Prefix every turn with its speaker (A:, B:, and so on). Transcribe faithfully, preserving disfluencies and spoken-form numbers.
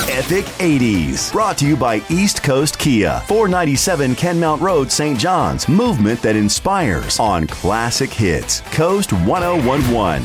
A: Epic eighties. Brought to you by East Coast Kia. four ninety-seven Kenmount Road, Saint John's. Movement that inspires on Classic Hits. Coast ten eleven.